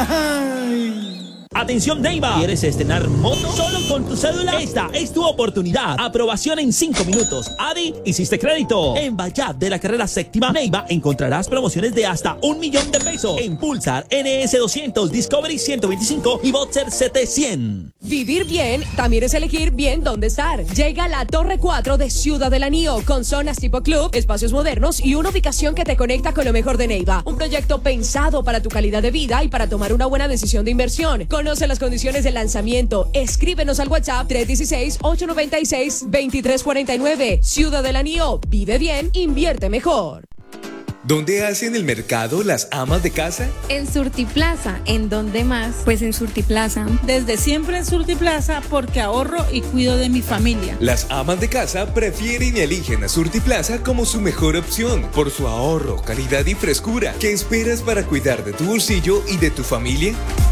Atención Neiva, ¿quieres estrenar moto solo con tu cédula? Esta es tu oportunidad. Aprobación en 5 minutos. Adi, hiciste crédito. En Vallab de la carrera séptima Neiva encontrarás promociones de hasta 1 millón de pesos en Pulsar, NS200, Discovery 125 y Boxer 700. Vivir bien también es elegir bien dónde estar. Llega la Torre 4 de Ciudad del Anillo con zonas tipo club, espacios modernos y una ubicación que te conecta con lo mejor de Neiva. Un proyecto pensado para tu calidad de vida y para tomar una buena decisión de inversión. Conoce las condiciones de lanzamiento. Escríbenos al WhatsApp 316-896-2349. Ciudad del Anillo. Vive bien, invierte mejor. ¿Dónde hacen el mercado las amas de casa? En Surtiplaza. ¿En dónde más? Pues en Surtiplaza. Desde siempre en Surtiplaza porque ahorro y cuido de mi familia. Las amas de casa prefieren y eligen a Surtiplaza como su mejor opción por su ahorro, calidad y frescura. ¿Qué esperas para cuidar de tu bolsillo y de tu familia?